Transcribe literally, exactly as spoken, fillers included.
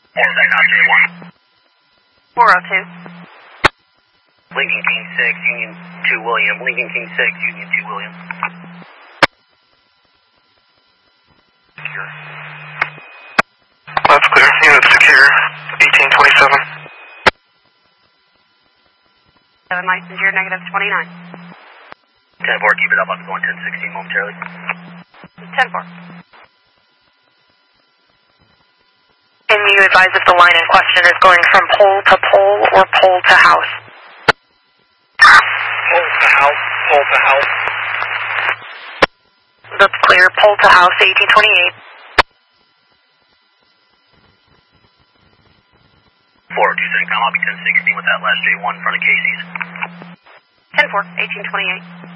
Is that not J one? four oh two. Lincoln King six, Union two William. Lincoln King six, Union two William. Secure. That's clear. Unit secure. eighteen twenty-seven. seven licensure, negative twenty-nine. ten four, keep it up. I'll be going ten sixteen momentarily. ten four. Can you advise if the line in question is going from pole to pole or pole to house? Pole to house, pole to house. That's clear. Pole to house, eighteen twenty-eight. four oh two, Centcom, I'll be ten sixteen with that last J one in front of Casey's. ten four, eighteen twenty-eight.